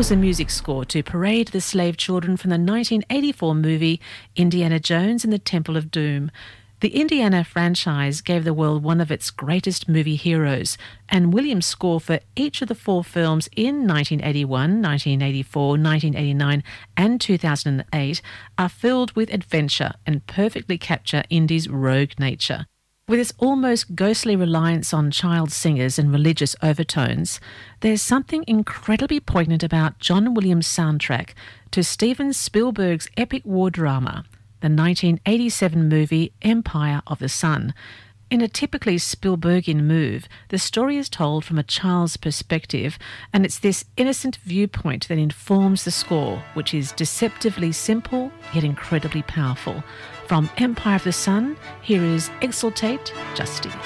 was the music score to Parade the Slave Children from the 1984 movie Indiana Jones and the Temple of Doom. The Indiana franchise gave the world one of its greatest movie heroes, and Williams' score for each of the 4 films in 1981, 1984, 1989 and 2008 are filled with adventure and perfectly capture Indy's rogue nature. With its almost ghostly reliance on child singers and religious overtones, there's something incredibly poignant about John Williams' soundtrack to Steven Spielberg's epic war drama, the 1987 movie Empire of the Sun. In a typically Spielbergian move, the story is told from a child's perspective, and it's this innocent viewpoint that informs the score, which is deceptively simple yet incredibly powerful. From Empire of the Sun, here is Exultate Justice.